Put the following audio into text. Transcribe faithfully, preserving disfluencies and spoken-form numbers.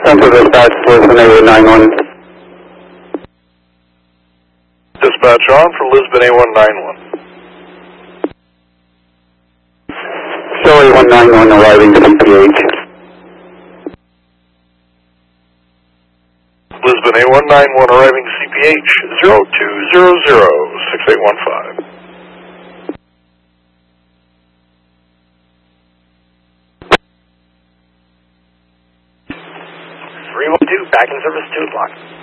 Central Dispatch, Lisbon A one nine one. Dispatch on for Lisbon A one nine one. Show A one nine one arriving to C P H. Lisbon A one nine one arriving C P H zero two zero zero six eight one five. three one two, back in service two o'clock.